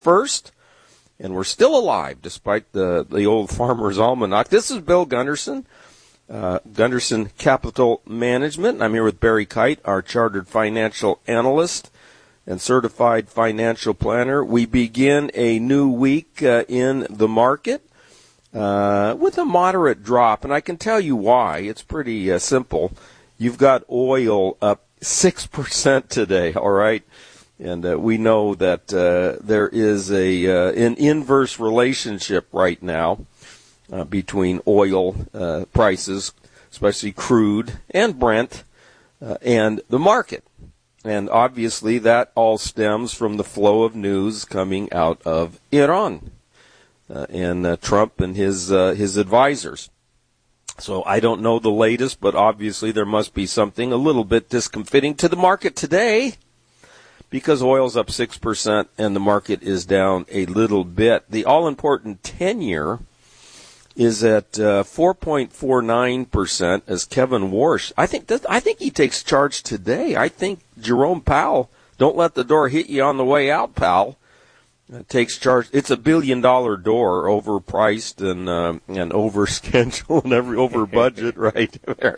1st, and we're still alive despite the old Farmer's Almanac. This is Bill Gunderson, Gunderson Capital Management. I'm here with Barry Kite, our chartered financial analyst and certified financial planner. We begin a new week in the market with a moderate drop, and I can tell you why. It's pretty simple. You've got oil up 6% today, all right? And we know that there is an inverse relationship right now between oil prices, especially crude and Brent, and the market. And obviously that all stems from the flow of news coming out of Iran and Trump and his advisors. So I don't know the latest, but obviously there must be something a little bit discomfiting to the market today, because oil's up 6% and the market is down a little bit. The all-important 10-year is at 4.49% as Kevin Warsh. I think he takes charge today. I think Jerome Powell, don't let the door hit you on the way out, pal, takes charge. It's $1 billion door, overpriced and over schedule and over budget, right?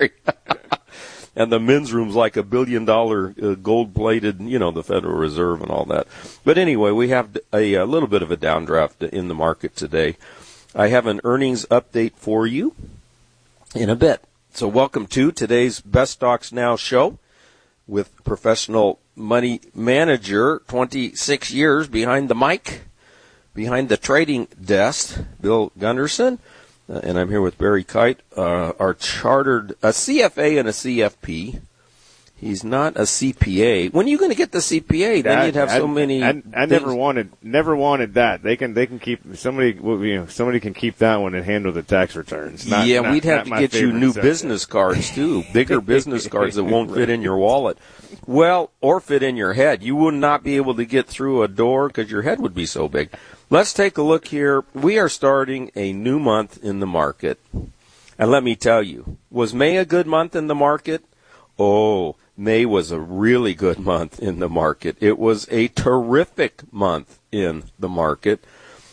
And the men's room's like $1 billion gold-plated, the Federal Reserve and all that. But anyway, we have a little bit of a downdraft in the market today. I have an earnings update for you in a bit. So welcome to today's Best Stocks Now show with professional money manager, 26 years behind the mic, behind the trading desk, Bill Gunderson. And I'm here with Barry Kite, our chartered, a CFA and a CFP. He's not a CPA. When are you going to get the CPA? Then you'd have so many. I never wanted that. They can keep somebody. Somebody can keep that one and handle the tax returns. We'd have to get you new business cards too, bigger business cards that won't fit in your wallet. Well, or fit in your head. You would not be able to get through a door because your head would be so big. Let's take a look here. We are starting a new month in the market. And let me tell you, was May a good month in the market? Oh, May was a really good month in the market. It was a terrific month in the market.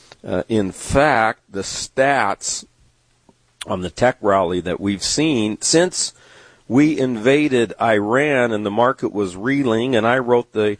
In fact, the stats on the tech rally that we've seen since we invaded Iran and the market was reeling, and I wrote the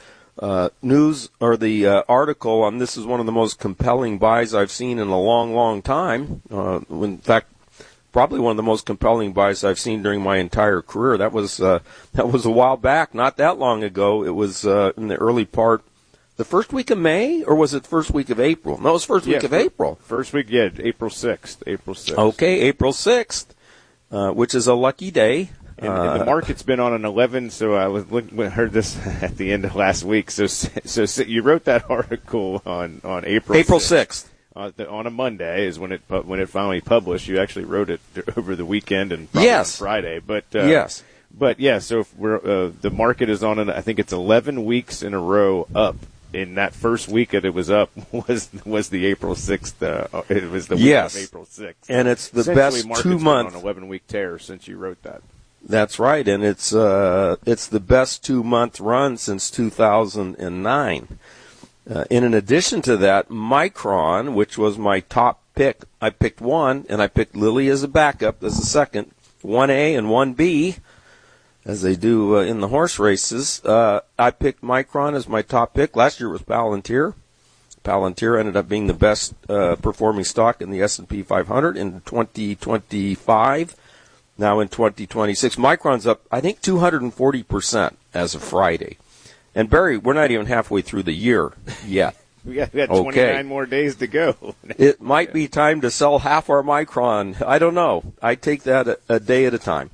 news or the article on this is one of the most compelling buys I've seen in a long, long time. In fact, probably one of the most compelling buys I've seen during my entire career. That was a while back, not that long ago. It was in the early part, the first week of May, or was it first week of April? No, it was first week of April. First week, April 6th. Okay, April 6th, which is a lucky day. And the market's been on an 11, so I heard this at the end of last week. So you wrote that article on April 6th. On a Monday is when it finally published. You actually wrote it over the weekend and probably on Friday. But yes. But yeah, so if we're the market is on I think it's 11 weeks in a row up. In that first week that it was up was the April 6th. It was the week of April 6th. And it's the best 2 months on an 11-week tear since you wrote that. That's right, and it's the best 2 month run since 2009. In addition to that, Micron, which was my top pick, I picked one, and I picked Lilly as a backup as a second, 1A and 1B, as they do in the horse races. I picked Micron as my top pick. Last year it was Palantir. Palantir ended up being the best performing stock in the S&P 500 in 2025. Now in 2026, Micron's up, I think, 240% as of Friday. And Barry, we're not even halfway through the year yet. we got 29 more days to go. It might be time to sell half our Micron. I don't know. I take that a day at a time.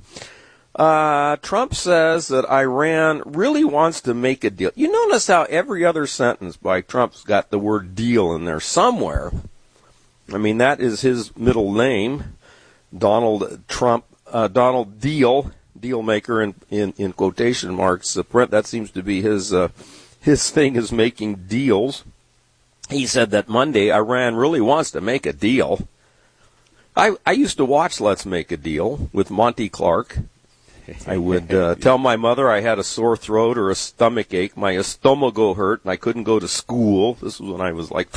Trump says that Iran really wants to make a deal. You notice how every other sentence by Trump's got the word deal in there somewhere. I mean, that is his middle name, Donald Trump. Donald Deal maker in quotation marks. Brent, that seems to be his thing is making deals. He said that Monday Iran really wants to make a deal. I used to watch Let's Make a Deal with Monty Clark. I would tell my mother I had a sore throat or a stomach ache. My estomago hurt, and I couldn't go to school. This was when I was like